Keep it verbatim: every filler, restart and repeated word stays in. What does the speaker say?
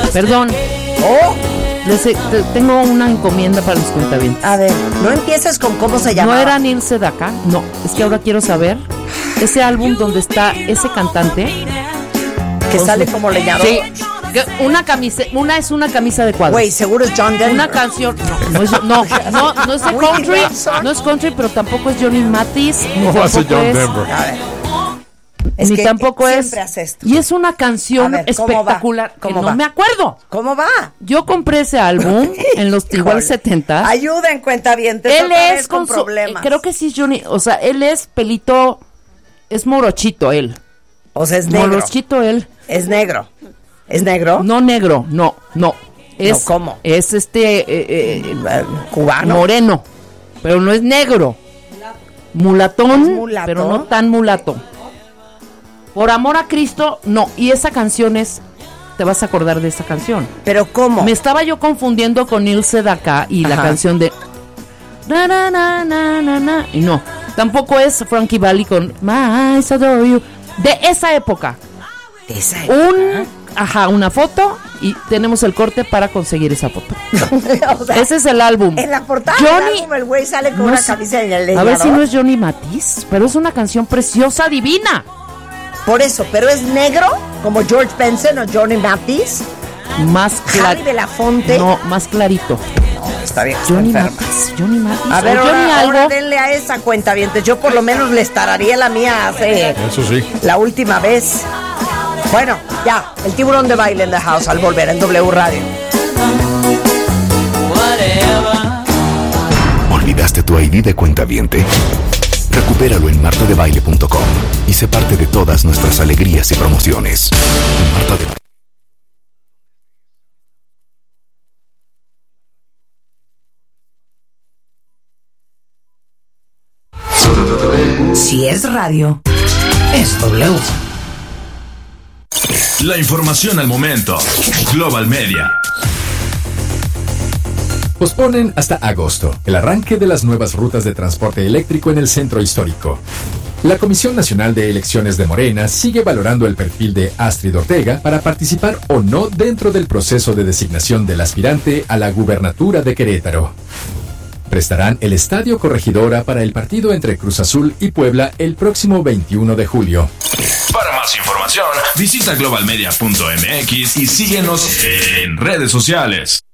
Perdón. Oh. Les, te, tengo una encomienda para los cuentavientes. A ver, no empieces con cómo se llama. ¿No era Neil Sedaka? No, es que ahora quiero saber. Ese álbum donde está ese cantante. Que sale su... como leñador. Sí. Una camisa, una es una camisa de cuadros. Güey, seguro es John Denver. Una canción, no, no es, no, no, no es de country, no es country, pero tampoco es Johnny Mathis, ni no tampoco John es, Denver. A ver. Es ni que tampoco es, esto. Y es una canción ver, espectacular, ¿cómo que no va? me acuerdo. ¿Cómo va? Yo compré ese álbum en los igual setenta. Ayuda en cuentavientes. Él es con, con su, problemas. Creo que sí es Johnny, o sea, él es pelito, es morochito él. O sea, es negro. Morochito él. Es negro. ¿Es negro? No negro, no, no. Es, no, ¿cómo? Es este... Eh, eh, cubano. Moreno, pero no es negro. Mulatón, ¿es mulato? Pero no tan mulato. Por amor a Cristo, no. Y esa canción es... Te vas a acordar de esa canción. ¿Pero cómo? Me estaba yo confundiendo con Neil Sedaka y Ajá. la canción de... Na, na, na, na, na, na. Y no, tampoco es Frankie Valli con My Eyes Adore You. De esa época. ¿De esa época? Un... Ajá, una foto y tenemos el corte para conseguir esa foto. O sea, ese es el álbum. En la portada Johnny, del álbum el güey sale con no una sé, camisa de leñador. A ver si no es Johnny Mathis, pero es una canción preciosa, divina. Por eso, pero es negro como George Benson o Johnny Mathis. Más clarito. Harry Belafonte. No, más clarito. No, está bien. Johnny Mathis, Johnny Mathis. A ver, Johnny ahora, algo. ahora denle a esa cuenta, bien. Yo por lo menos les tararía la mía hace. Eso sí. La última vez. Bueno, ya, el tiburón de baile en The House al volver en W Radio. ¿Olvidaste tu I D de cuentaviente? Recupéralo en marta de baile punto com y sé parte de todas nuestras alegrías y promociones. Marta de Si es radio, es W. La información al momento. Global Media. Posponen hasta agosto el arranque de las nuevas rutas de transporte eléctrico en el centro histórico. La Comisión Nacional de Elecciones de Morena sigue valorando el perfil de Astrid Ortega para participar o no dentro del proceso de designación del aspirante a la gubernatura de Querétaro. Prestarán el Estadio Corregidora para el partido entre Cruz Azul y Puebla el próximo veintiuno de julio. Para más información, visita global media punto m x y síguenos en redes sociales.